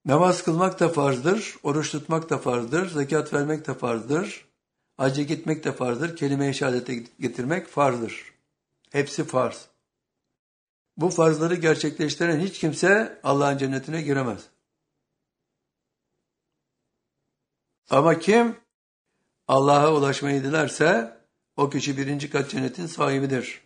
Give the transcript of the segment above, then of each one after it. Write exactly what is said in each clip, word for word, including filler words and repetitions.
Namaz kılmak da farzdır, oruç tutmak da farzdır, zekat vermek de farzdır, hacca gitmek de farzdır, kelime-i şehadete getirmek farzdır. Hepsi farz. Bu farzları gerçekleştiren hiç kimse Allah'ın cennetine giremez. Ama kim Allah'a ulaşmayı dilerse o kişi birinci kat cennetin sahibidir.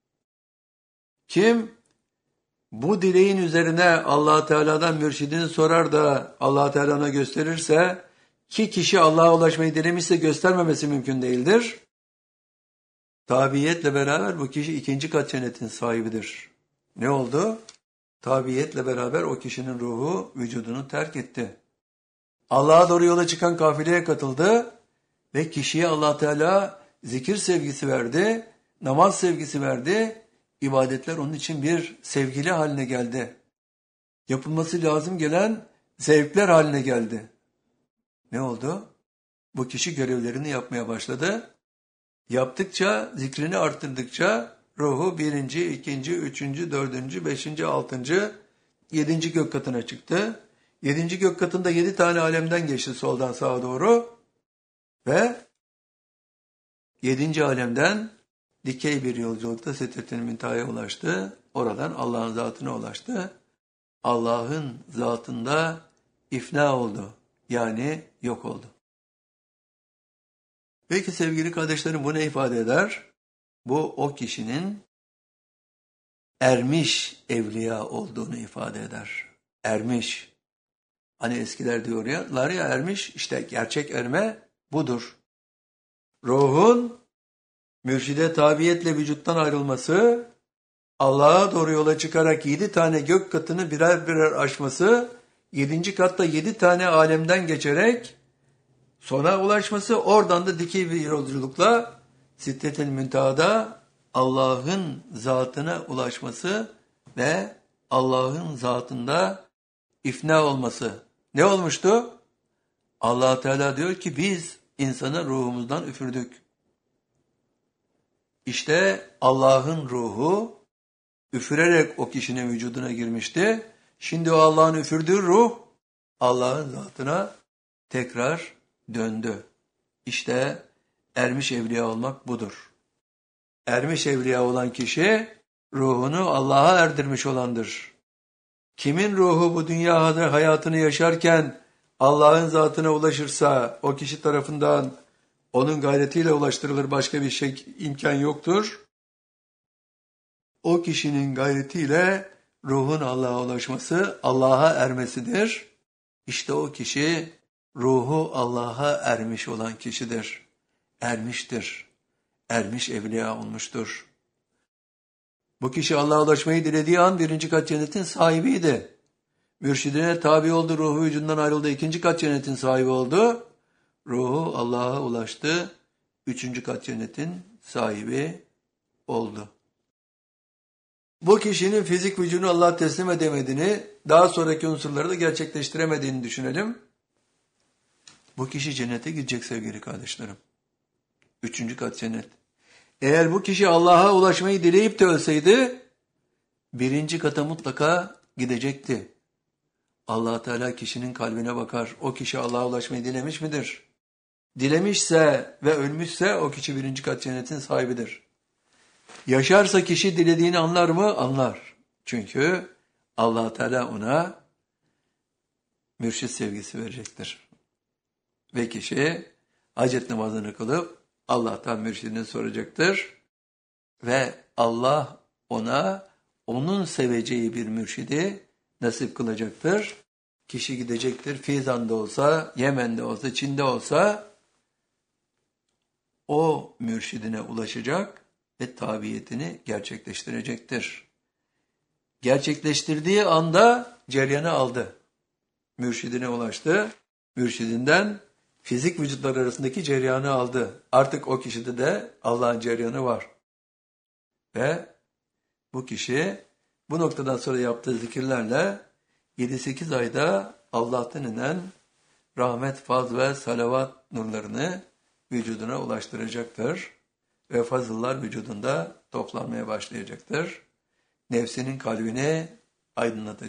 Kim bu dileğin üzerine Allah Teala'dan mürşidini sorar da Allah Teala ona gösterirse, ki kişi Allah'a ulaşmayı dilemişse göstermemesi mümkün değildir. Tabiiyetle beraber bu kişi ikinci kat cennetin sahibidir. Ne oldu? Tabiiyetle beraber o kişinin ruhu vücudunu terk etti. Allah'a doğru yola çıkan kafileye katıldı ve kişiye Allah Teala zikir sevgisi verdi, namaz sevgisi verdi. İbadetler onun için bir sevgili haline geldi. Yapılması lazım gelen zevkler haline geldi. Ne oldu? Bu kişi görevlerini yapmaya başladı. Yaptıkça, zikrini arttırdıkça ruhu birinci, ikinci, üçüncü, dördüncü, beşinci, altıncı, yedinci gök katına çıktı. Yedinci gök katında yedi tane alemden geçti soldan sağa doğru. Ve yedinci alemden dikey bir yolculukta Sidretül Münteha'ya ulaştı. Oradan Allah'ın zatına ulaştı. Allah'ın zatında ifna oldu. Yani yok oldu. Peki sevgili kardeşlerim, bu ne ifade eder? Bu o kişinin ermiş evliya olduğunu ifade eder. Ermiş. Hani eskiler diyorlar ya, ermiş, işte gerçek erme budur. Ruhun mürşide tabiyetle vücuttan ayrılması, Allah'a doğru yola çıkarak yedi tane gök katını birer birer aşması, yedinci katta yedi tane alemden geçerek sona ulaşması, oradan da dikey bir yolculukla Sidretül Münteha'da Allah'ın zatına ulaşması ve Allah'ın zatında ifna olması. Ne olmuştu? Allah Teala diyor ki biz insanı ruhumuzdan üfürdük. İşte Allah'ın ruhu üfürerek o kişinin vücuduna girmişti. Şimdi o Allah'ın üfürdüğü ruh Allah'ın zatına tekrar döndü. İşte ermiş evliya olmak budur. Ermiş evliya olan kişi ruhunu Allah'a erdirmiş olandır. Kimin ruhu bu dünya hayatını yaşarken Allah'ın zatına ulaşırsa o kişi tarafından onun gayretiyle ulaştırılır, başka bir şey imkan yoktur. O kişinin gayretiyle ruhun Allah'a ulaşması, Allah'a ermesidir. İşte o kişi ruhu Allah'a ermiş olan kişidir. Ermiştir. Ermiş evliya olmuştur. Bu kişi Allah'a ulaşmayı dilediği an birinci kat cennetin sahibiydi. Mürşidine tabi oldu, ruhu vücudundan ayrıldı, ikinci kat cennetin sahibi oldu. Ruhu Allah'a ulaştı, üçüncü kat cennetin sahibi oldu. Bu kişinin fizik vücudunu Allah'a teslim edemediğini, daha sonraki unsurları da gerçekleştiremediğini düşünelim. Bu kişi cennete gidecek sevgili kardeşlerim. Üçüncü kat cennet. Eğer bu kişi Allah'a ulaşmayı dileyip de ölseydi, birinci kata mutlaka gidecekti. Allah Teala kişinin kalbine bakar. O kişi Allah'a ulaşmayı dilemiş midir? Dilemişse ve ölmüşse o kişi birinci kat cennetin sahibidir. Yaşarsa kişi dilediğini anlar mı? Anlar. Çünkü Allah Teala ona mürşit sevgisi verecektir. Ve kişi hacet namazını kılıp Allah'tan mürşidini soracaktır. Ve Allah ona onun seveceği bir mürşidi nasip kılacaktır. Kişi gidecektir. Fizan'da olsa, Yemen'de olsa, Çin'de olsa o mürşidine ulaşacak ve tabiyetini gerçekleştirecektir. Gerçekleştirdiği anda ceryanı aldı. Mürşidine ulaştı. Mürşidinden fizik vücutlar arasındaki ceryanı aldı. Artık o kişide de Allah'ın ceryanı var. Ve bu kişi bu noktadan sonra yaptığı zikirlerle yedi sekiz ayda Allah'tan inen rahmet, faz ve salavat nurlarını vücuduna ulaştıracaktır. Ve fazıllar vücudunda toplanmaya başlayacaktır. Nefsinin kalbini aydınlatacak.